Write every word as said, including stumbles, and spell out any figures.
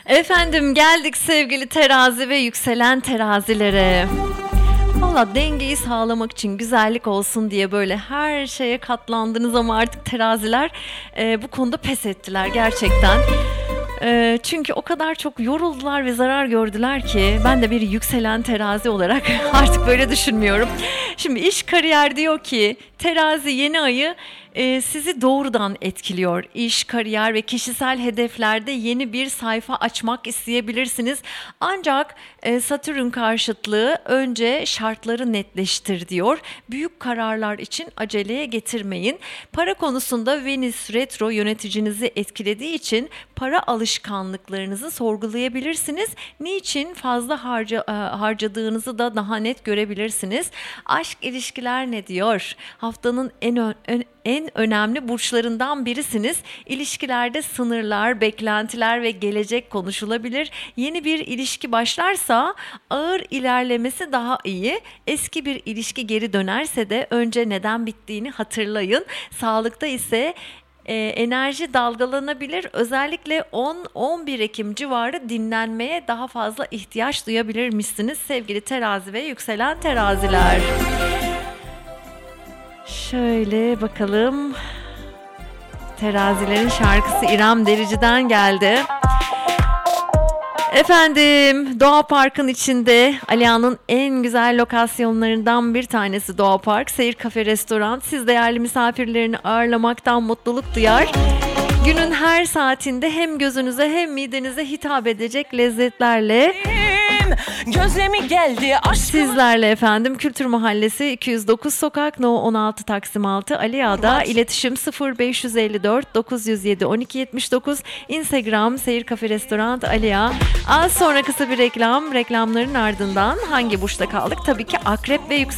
Efendim geldik sevgili terazi ve yükselen terazilere. Valla dengeyi sağlamak için güzellik olsun diye böyle her şeye katlandınız ama artık teraziler e, bu konuda pes ettiler gerçekten. E, çünkü o kadar çok yoruldular ve zarar gördüler ki ben de bir yükselen terazi olarak artık böyle düşünmüyorum. Şimdi iş kariyer diyor ki terazi yeni ayı e, sizi doğrudan etkiliyor. İş, kariyer ve kişisel hedeflerde yeni bir sayfa açmak isteyebilirsiniz. Ancak e, Satürn karşıtlığı önce şartları netleştir diyor. Büyük kararlar için aceleye getirmeyin. Para konusunda Venüs retro yöneticinizi etkilediği için para alışkanlıklarınızı sorgulayabilirsiniz. Niçin fazla harca, e, harcadığınızı da daha net görebilirsiniz. Aşk ilişkiler ne diyor? Haftanın en ön, ön, en önemli burçlarından birisiniz. İlişkilerde sınırlar, beklentiler ve gelecek konuşulabilir. Yeni bir ilişki başlarsa ağır ilerlemesi daha iyi. Eski bir ilişki geri dönerse de önce neden bittiğini hatırlayın. Sağlıkta ise e, enerji dalgalanabilir. Özellikle on on bir Ekim civarı dinlenmeye daha fazla ihtiyaç duyabilirmişsiniz sevgili terazi ve yükselen teraziler. Şöyle bakalım. Terazilerin şarkısı İrem Derici'den geldi. Efendim Doğa Park'ın içinde Aliağa'nın en güzel lokasyonlarından bir tanesi Doğa Park. Seyir Kafe Restoran. Siz değerli misafirlerini ağırlamaktan mutluluk duyar. Günün her saatinde hem gözünüze hem midenize hitap edecek lezzetlerle gözlemi geldi aşkım. Sizlerle efendim Kültür Mahallesi iki yüz dokuz Sokak No on altı Taksim altı Aliağa'da iletişim sıfır beş yüz elli dört dokuz yüz yedi on iki yetmiş dokuz Instagram Seyir Kafe Restoran Aliağa. Az sonra kısa bir reklam reklamların ardından hangi burçta kaldık? Tabii ki Akrep ve Yükselen